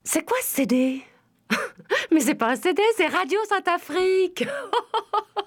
C'est quoi ce CD? Mais c'est pas un CD, c'est Radio Saint-Afrique.